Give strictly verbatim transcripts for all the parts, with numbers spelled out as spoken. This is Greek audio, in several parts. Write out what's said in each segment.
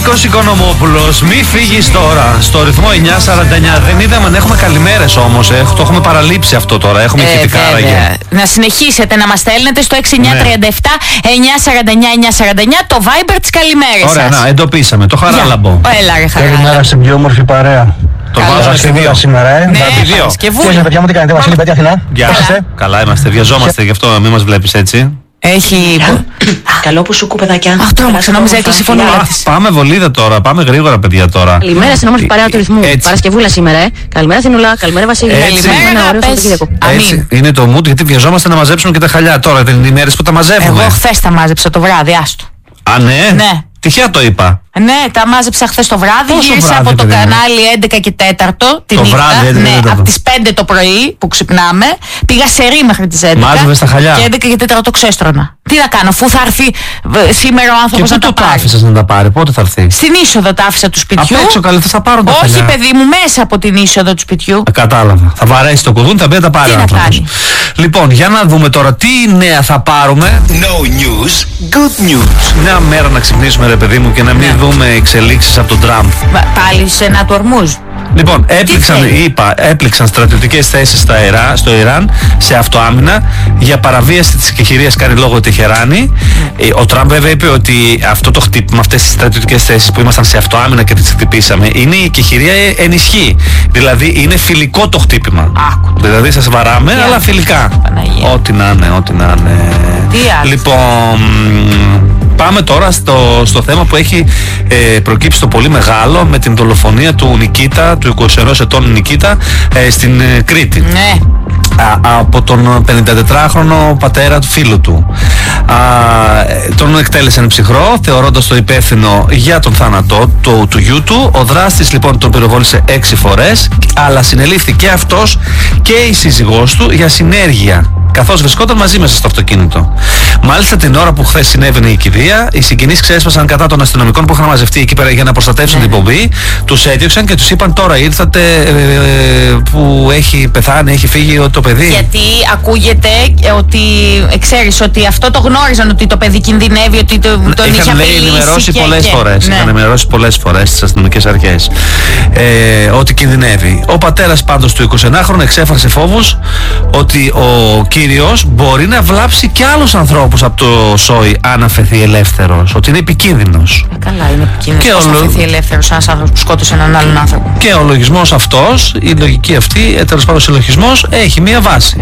Νίκος Οικονομόπουλος, μη φύγεις τώρα. Στο ρυθμό εννιά σαράντα εννιά. Δεν είδαμε να έχουμε καλημέρες όμως. Ε. Το έχουμε παραλείψει αυτό τώρα. Έχουμε ε, ηχητικά άραγε. Να συνεχίσετε να μας στέλνετε στο έξι εννιά τρία επτά εννιά σαράντα εννιά εννιά σαράντα εννιά το Viber της καλημέρας. Ωραία, σας. Να, εντοπίσαμε. Το Χαράλαμπο. Έλα, ρε Χαράλαμπο. Καλημέρα σε πιο όμορφη παρέα. Το βάζω σε δύο σήμερα, ε. Ναι, Παρασκευούλα. Παιδιά μου, τι κάνετε, Βασίλη, παιδιά, Αθηνά. Γεια σας. Καλά είμαστε, βιαζόμαστε, γι' αυτό μην μας βλέπεις έτσι. Έχει. Καλό που σου παιδάκια. Αχ, τρόμαξα, νόμιζα έκλεισε η φωνούλα της. Πάμε βολίδα τώρα, πάμε γρήγορα παιδιά τώρα. Καλημέρα στην όμορφη παρέα του ρυθμού. Παρασκευούλα σήμερα, ε. Καλημέρα Θηνούλα, καλημέρα Βασίλη. Καλημέρα, έτσι είναι το mood, γιατί βιαζόμαστε να μαζέψουμε και τα χαλιά τώρα, δεν είναι οι μέρες που τα μαζεύουμε. Εγώ χθες τα μάζεψα το βράδυ, άστο. Α, ναι. Ναι. Τυχαία το είπα. Ναι, τα μάζεψα χθες το βράδυ. Πόσο γύρισα βράδυ, από το παιδί μου? κανάλι έντεκα και τέταρτο τη Το νύχτα. βράδυ, έντεκα και ναι, τέταρτο. από τις πέντε το πρωί που ξυπνάμε. Πήγα σε ρί μέχρι τις έντεκα. Μάζευες τα χαλιά. Και έντεκα και τέταρτο ξέστρωνα. Τι να κάνω, αφού θα έρθει ε, σήμερα ο άνθρωπος Και να πού τα το πάρει. άφησες να τα πάρει, πότε θα έρθει? Στην είσοδο τα άφησα του σπιτιού. Απ' έξω καλή, θα πάρω τα Όχι, χαλιά. παιδί μου, μέσα από την είσοδο του σπιτιού. Α, κατάλαβα. Θα βαρέσει το κουδούνι, θα μπει να τα πάρει Τι ο να άνθρωπος. κάνει. Λοιπόν, για να δούμε τώρα τι νέα θα πάρουμε. No news, good news. Μια μέρα να ξυπνήσουμε ρε παιδί μου και να μην Ναι. δούμε εξελίξεις από τον Τραμπ. Πάλι σε ένα του Ορμούζ. Λοιπόν, έπληξαν, θέλει? είπα, έπληξαν στρατιωτικές θέσεις στα Ιρά, στο Ιράν σε αυτοάμυνα για παραβίαση της εκεχηρίας κάνει λόγω Τεχεράνη. Ε, Ο Τραμπ βέβαια είπε ότι αυτό το χτύπημα, αυτές τις στρατιωτικές θέσεις που ήμασταν σε αυτοάμυνα και τις χτυπήσαμε, είναι η εκεχηρία ενισχύει. Δηλαδή είναι φιλικό το χτύπημα. Άκου. Δηλαδή σας βαράμε, αλλά φιλικά. Παναγία. Ό,τι να είναι, ό,τι να είναι. Τι άλλο? Λοιπόν, πάμε τώρα στο, στο θέμα που έχει ε, προκύψει το πολύ μεγάλο με την δολοφονία του Νικίτα, του είκοσι ενός ετών Νικίτα, ε, στην ε, Κρήτη. Ναι. Α, από τον πενηντατετράχρονο πατέρα του φίλου του. Α, τον εκτέλεσαν ψυχρό, θεωρώντας το υπεύθυνο για τον θάνατό του, του γιού του. Ο δράστης λοιπόν τον πυροβόλησε έξι φορές, αλλά συνελήφθη και αυτός και η σύζυγός του για συνέργεια, καθώς βρισκόταν μαζί μέσα στο αυτοκίνητο. Μάλιστα την ώρα που χθες συνέβαινε η κηδεία, οι συγγενείς ξέσπασαν κατά των αστυνομικών που είχαν μαζευτεί εκεί πέρα για να προστατεύσουν Ναι. την πομπή. Τους έδιωξαν και τους είπαν τώρα ήρθατε ε, που έχει πεθάνει, έχει φύγει το παιδί. Γιατί ακούγεται ότι ε, ξέρεις ότι αυτό το γνώριζαν, ότι το παιδί κινδυνεύει, ότι το, τον είχε Είχαν λέει απειλήσει ενημερώσει και, πολλές και, φορές. ναι. Είχαν ενημερώσει πολλές φορές στις αστυνομικές αρχές ε, ότι κινδυνεύει. Ο πατέρας πάντως του εικοσιενάχρονου εξέφρασε φόβους ότι ο κύριος μπορεί να βλάψει και άλλους ανθρώπους από το σόι αν αφαιθεί ελεύθερος. Ότι είναι επικίνδυνος. Ε, καλά, είναι επικίνδυνος. Και Πώς όλο- θα αφαιθεί ελεύθερος ένας άνθρωπος που σκότωσε έναν άλλον άνθρωπο. Και ο λογισμός αυτός, η λογική αυτή, ε, τέλος πάντων ο συλλογισμός έχει μία βάση.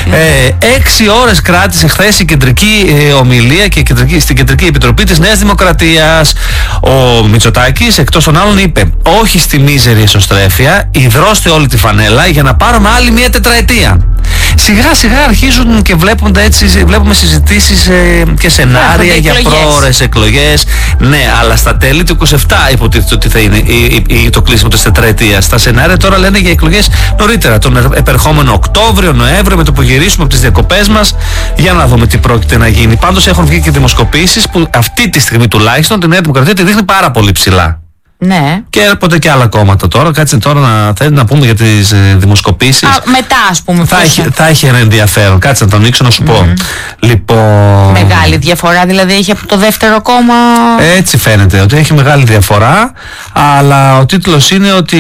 Ε, έξι ώρες κράτησε χθες η κεντρική ε, ομιλία και η κεντρική, στην Κεντρική Επιτροπή της Νέας Δημοκρατίας. Ο Μητσοτάκης εκτός των άλλων είπε όχι στη μίζερη εσωστρέφεια, ιδρώστε όλη τη φανέλα για να πάρουμε άλλη μία τετραετία. Σιγά σιγά αρχίζουν και βλέπονται έτσι, βλέπουμε συζητήσεις ε, και σενάρια Έρχονται για εκλογές. πρόορες εκλογές. Ναι, αλλά στα τέλη του είκοσι επτά υποτίθεται ότι θα είναι η, η, η, το κλείσιμο της τετραετίας. Τα σενάρια τώρα λένε για εκλογές νωρίτερα, τον ε- επερχόμενο Οκτώβριο, Νοέμβριο, με το που γυρίσουμε από τις διακοπές μας, για να δούμε τι πρόκειται να γίνει. Πάντως έχουν βγει και δημοσκοπήσεις που αυτή τη στιγμή τουλάχιστον τη Νέα Δημοκρατία τη δείχνει πάρα πολύ ψηλά. Ναι. Και έρχονται και άλλα κόμματα τώρα. Κάτσε τώρα να, θέλετε να πούμε για τις ε, δημοσκοπήσεις. Α, μετά ας πούμε. Θα πώς έχει, θα έχει ένα ενδιαφέρον. Κάτσε να τον ανοίξω να σου πω. Λοιπόν. Μεγάλη διαφορά δηλαδή έχει από το δεύτερο κόμμα. Έτσι φαίνεται ότι έχει μεγάλη διαφορά, αλλά ο τίτλος είναι ότι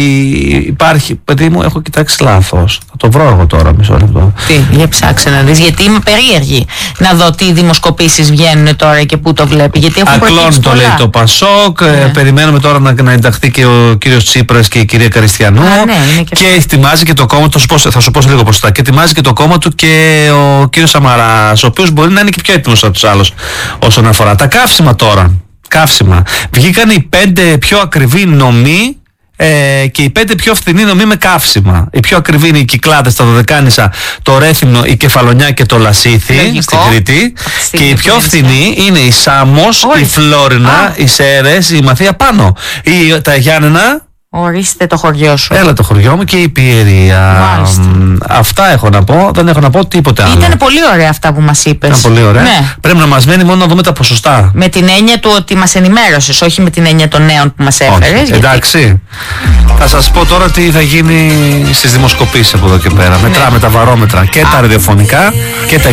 υπάρχει, παιδί μου, έχω κοιτάξει λάθος. Θα το βρω εγώ τώρα, μισό λεπτό. Τι, για ψάξε να δεις, γιατί είμαι περίεργη να δω τι δημοσκοπήσεις βγαίνουν τώρα και πού το βλέπει. Γιατί έχουν Ακλών προκύψει το πολλά. λέει το Πασόκ, ε, περιμένουμε τώρα να, να ενταχθεί και ο κύριος Τσίπρας και η κυρία Καριστιανού. Α, ναι, είναι και και ετοιμάζει και το κόμμα του, θα σου πω, θα σου πω σε λίγο μπροστά, και ετοιμάζει και το κόμμα του και ο κύριος Σαμαράς, ο οποίος μπορεί να είναι και πιο έτοιμος από τους άλλους όσον αφορά τα καύσιμα τώρα. Καύσιμα. Βγήκαν οι πέντε πιο ακριβοί νομοί ε, και οι πέντε πιο φθηνοί νομοί με καύσιμα. Οι πιο ακριβοί είναι οι Κυκλάδες, τα Δωδεκάνησα, το Ρέθυμνο, η Κεφαλονιά και το Λασίθι. Λογικό. Στην Κρήτη. Στην Και οι πιο Κρήτη, φθηνοί είναι η Σάμος, Όχι. η Φλόρινα, Α. οι Σέρες, η Μαθία Πάνω. Η, τα Γιάννενα, Ορίστε το χωριό σου. έλα το χωριό μου, και η Πιερία. Μάλιστα. Μ, Αυτά έχω να πω, δεν έχω να πω τίποτε άλλο. Ήταν πολύ ωραία αυτά που μας είπες. Ήταν πολύ ωραία. Ναι. Πρέπει να μας μένει μόνο να δούμε τα ποσοστά. Με την έννοια του ότι μας ενημέρωσες, όχι με την έννοια των νέων που μας έφερες. Όχι. γιατί- Εντάξει. Θα σας πω τώρα τι θα γίνει στις δημοσκοπήσεις από εδώ και πέρα. Μετράμε τα βαρόμετρα και τα ραδιοφωνικά και τα